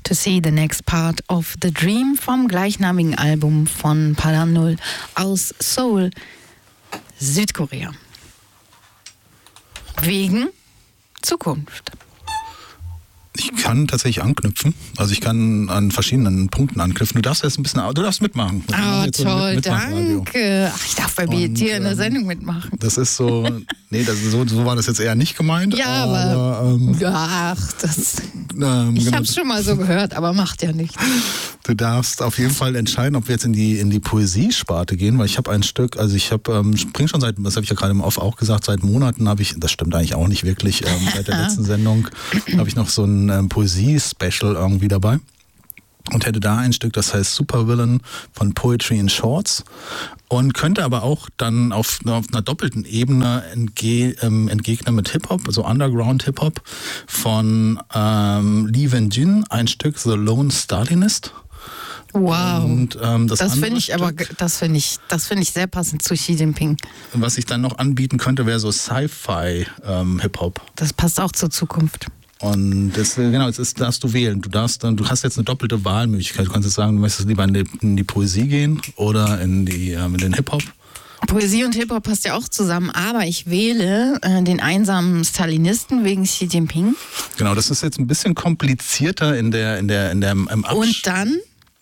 To See the Next Part of the Dream vom gleichnamigen Album von Padan aus Seoul, Südkorea. Wegen Zukunft. Ich kann tatsächlich anknüpfen. Also ich kann an verschiedenen Punkten anknüpfen. Du darfst jetzt ein bisschen, du darfst mitmachen. Toll, danke. Ach, ich darf bei BET in der Sendung mitmachen. Das ist so, nee, so war das jetzt eher nicht gemeint. Ja, aber ich habe es schon mal so gehört, aber macht ja nichts. Du darfst auf jeden Fall entscheiden, ob wir jetzt in die Poesiesparte gehen, weil ich habe ein Stück, also ich bringe schon seit, das habe ich ja gerade im Off auch gesagt, seit Monaten habe ich, das stimmt eigentlich auch nicht wirklich, seit der letzten Sendung habe ich noch so ein Poesie-Special irgendwie dabei und hätte da ein Stück, das heißt Supervillain von Poetry in Shorts und könnte aber auch dann auf einer doppelten Ebene entgegnen mit Hip-Hop, also Underground-Hip-Hop von Lee Wen-jin, ein Stück The Lone Stalinist. Wow, und, das finde ich sehr passend zu Xi Jinping. Was ich dann noch anbieten könnte, wäre so Sci-Fi Hip-Hop. Das passt auch zur Zukunft. Und das, genau, jetzt darfst du wählen. Du hast jetzt eine doppelte Wahlmöglichkeit. Du kannst jetzt sagen, du möchtest lieber in die Poesie gehen oder in den Hip-Hop. Poesie und Hip-Hop passt ja auch zusammen, aber ich wähle den einsamen Stalinisten wegen Xi Jinping. Genau, das ist jetzt ein bisschen komplizierter im Und dann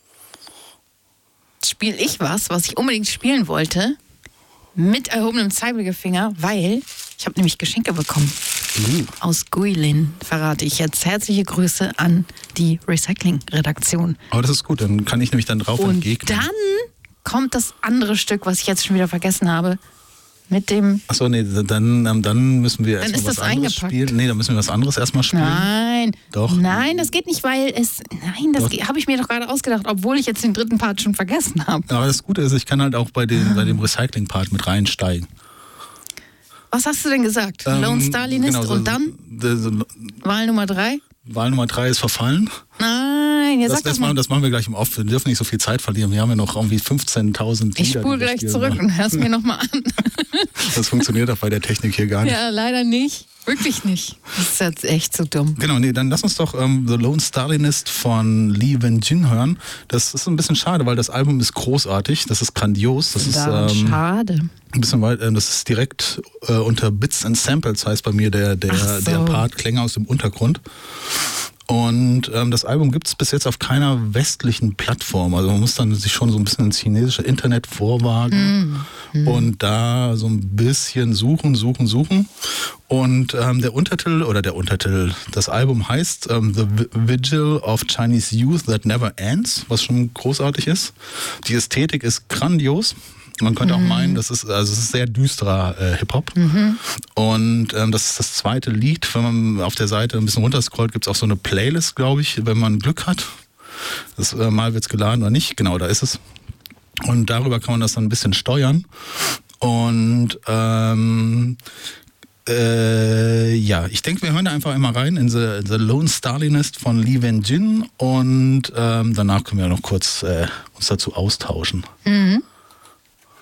spiele ich was ich unbedingt spielen wollte, mit erhobenem Zeigefinger, weil ich habe nämlich Geschenke bekommen. Aus Guilin verrate ich jetzt. Herzliche Grüße an die Recycling-Redaktion. Aber das ist gut, dann kann ich nämlich dann drauf entgegnen. Und dann kommt das andere Stück, was ich jetzt schon wieder vergessen habe, mit dem... Achso, nee, dann müssen wir erstmal was anderes spielen. Nee, dann müssen wir was anderes erstmal spielen. Nein. Doch. Nein, das geht nicht, weil es... Nein, das habe ich mir doch gerade ausgedacht, obwohl ich jetzt den dritten Part schon vergessen habe. Aber das Gute ist, ich kann halt auch bei dem Recycling-Part mit reinsteigen. Was hast du denn gesagt? Lone Stalinist genau, und dann? Wahl Nummer 3? Wahl Nummer 3 ist verfallen. Nein, jetzt sag doch mal. Das machen wir gleich im Off. Wir dürfen nicht so viel Zeit verlieren. Wir haben ja noch irgendwie 15.000 Lieder. Ich spule gleich zurück und hör's mir nochmal an. Das funktioniert auch bei der Technik hier gar nicht. Ja, leider nicht. Wirklich nicht. Das ist jetzt echt so dumm. Genau, nee, dann lass uns doch The Lone Stalinist von Lee Wen-jin hören. Das ist ein bisschen schade, weil das Album ist großartig. Das ist grandios. Das ist schade. Ein bisschen weit, das ist direkt unter Bits and Samples, heißt bei mir der Part, Klänge aus dem Untergrund. Und das Album gibt es bis jetzt auf keiner westlichen Plattform. Also man muss dann sich schon so ein bisschen ins chinesische Internet vorwagen und da so ein bisschen suchen. Und der Untertitel, das Album heißt The Vigil of Chinese Youth That Never Ends, was schon großartig ist. Die Ästhetik ist grandios. Man könnte auch meinen, es ist sehr düsterer Hip-Hop. Und das ist das zweite Lied. Wenn man auf der Seite ein bisschen runterscrollt, gibt es auch so eine Playlist, glaube ich, wenn man Glück hat. Mal wird es geladen oder nicht. Genau, da ist es. Und darüber kann man das dann ein bisschen steuern. Und ich denke, wir hören da einfach einmal rein in The Lone Stalinist von Lee Wen-jin. Und danach können wir noch kurz uns dazu austauschen. Mhm.